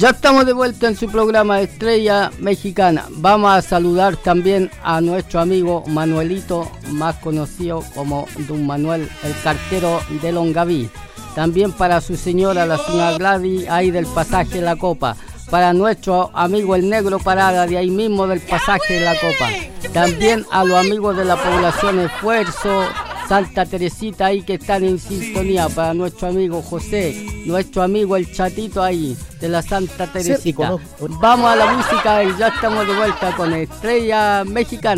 Ya estamos de vuelta en su programa Estrella Mexicana. Vamos a saludar también a nuestro amigo Manuelito, más conocido como Don Manuel, el cartero de Longaví. También para su señora, la señora Gladys, ahí del pasaje de la Copa. Para nuestro amigo el Negro Parada, de ahí mismo del pasaje de la Copa. También a los amigos de la población Esfuerzo, Santa Teresita ahí que están en sintonía. Para nuestro amigo José, nuestro amigo el Chatito ahí de la Santa Teresita. Vamos a la música y ya estamos de vuelta con Estrella Mexicana.